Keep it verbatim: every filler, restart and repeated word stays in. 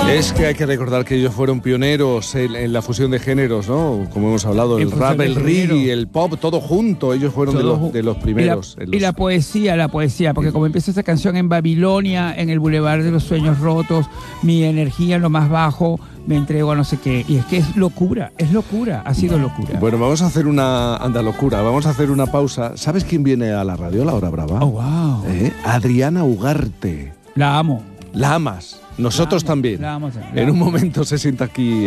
Es que hay que recordar que ellos fueron pioneros en, en la fusión de géneros, ¿no? Como hemos hablado, el rap, el reggae, el pop, todo junto. Ellos fueron de los, de los primeros. Y la, los... y la poesía, la poesía, porque como empieza esa canción en Babilonia, en el Boulevard de los Sueños Rotos, mi energía en lo más bajo, me entrego a no sé qué. Y es que es locura, es locura, ha sido locura. Bueno, vamos a hacer una anda locura, vamos a hacer una pausa. ¿Sabes quién viene a la radio, La Hora Brava? Oh, wow. ¿Eh? Adriana Ugarte. La amo. La amas. Nosotros la amo, también. La amo también. En un momento se sienta aquí